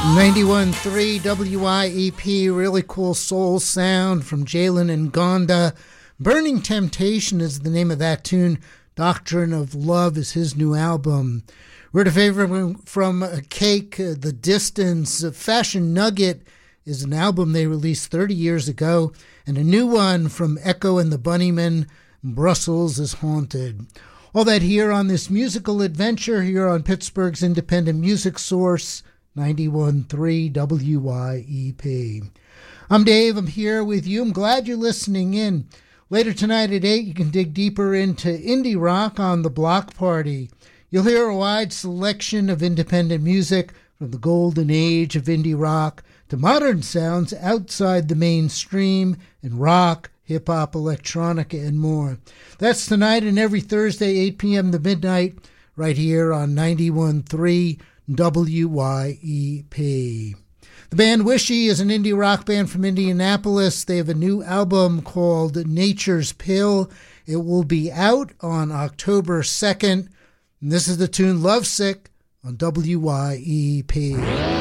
91.3 WIEP, really cool soul sound from Jalen and Gonda. Burning Temptation is the name of that tune. Doctrine of Love is his new album. We're to favorite from Cake, The Distance. Fashion Nugget is an album they released 30 years ago. And a new one from Echo and the Bunnymen, Brussels is Haunted. All that here on this musical adventure here on Pittsburgh's independent music source, 91.3 WIEP. I'm Dave. I'm here with you. I'm glad you're listening in. Later tonight at 8, you can dig deeper into indie rock on The Block Party. You'll hear a wide selection of independent music from the golden age of indie rock to modern sounds outside the mainstream in rock, hip-hop, electronica, and more. That's tonight and every Thursday, 8 p.m. to midnight, right here on 91.3 WIEP. The band Wishy is an indie rock band from Indianapolis. They have a new album called Nature's Pill. It will be out on October 2nd. And this is the tune Lovesick on WIEP.